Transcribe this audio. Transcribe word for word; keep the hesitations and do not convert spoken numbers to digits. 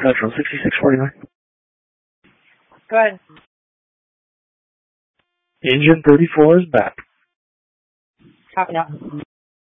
Central sixty-six forty-nine. Go ahead. Engine thirty-four is back. Copy that.